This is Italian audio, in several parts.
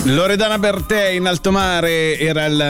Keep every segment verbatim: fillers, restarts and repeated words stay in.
Loredana Bertè in alto mare, era il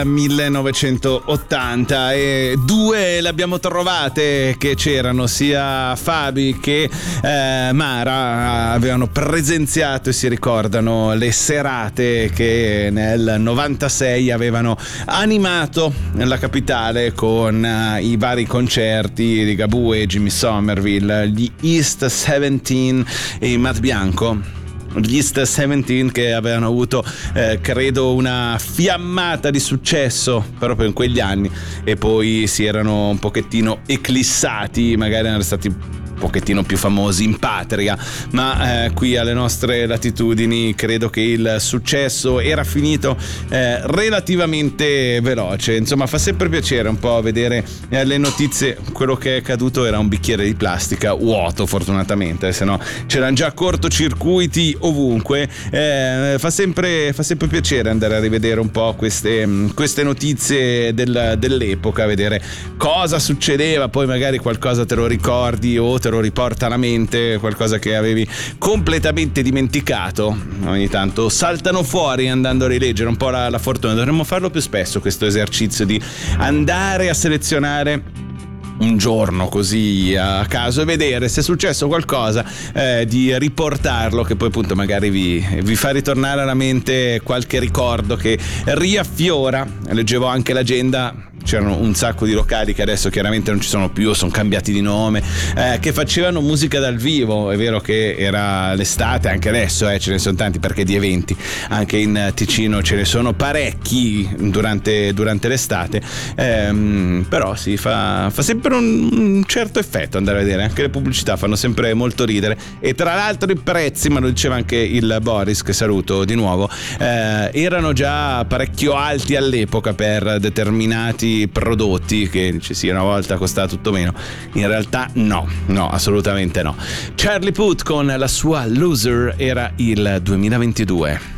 millenovecentottanta e due le abbiamo trovate che c'erano, sia Fabi che eh, Mara avevano presenziato e si ricordano le serate che nel novantasei avevano animato la capitale con uh, i vari concerti di Ligabue e Jimmy Somerville, gli East diciassette e Matt Bianco. Gli East diciassette che avevano avuto eh, credo una fiammata di successo proprio in quegli anni e poi si erano un pochettino eclissati, magari erano stati un pochettino più famosi in patria, ma eh, qui alle nostre latitudini credo che il successo era finito eh, relativamente veloce. Insomma, fa sempre piacere un po' vedere eh, le notizie. Quello che è caduto era un bicchiere di plastica vuoto, fortunatamente, se no c'erano già cortocircuiti ovunque. Eh, fa sempre fa sempre piacere andare a rivedere un po' queste, queste notizie del, dell'epoca, vedere cosa succedeva, poi magari qualcosa te lo ricordi o te lo riporta alla mente, qualcosa che avevi completamente dimenticato. Ogni tanto saltano fuori andando a rileggere un po' la, la fortuna. Dovremmo farlo più spesso questo esercizio di andare a selezionare un giorno così a caso e vedere se è successo qualcosa, eh, di riportarlo, che poi appunto magari vi, vi fa ritornare alla mente qualche ricordo che riaffiora. Leggevo anche l'agenda, c'erano un sacco di locali che adesso chiaramente non ci sono più, sono cambiati di nome, eh, che facevano musica dal vivo. È vero che era l'estate, anche adesso eh, ce ne sono tanti, perché di eventi anche in Ticino ce ne sono parecchi durante, durante l'estate, ehm, però si fa, fa sempre un, un certo effetto andare a vedere. Anche le pubblicità fanno sempre molto ridere, e tra l'altro i prezzi, ma lo diceva anche il Boris, che saluto di nuovo, eh, erano già parecchio alti all'epoca per determinati prodotti che ci sia una volta costava tutto meno. In realtà no, no, assolutamente no. Charlie Puth con la sua Loser, era il duemilaventidue.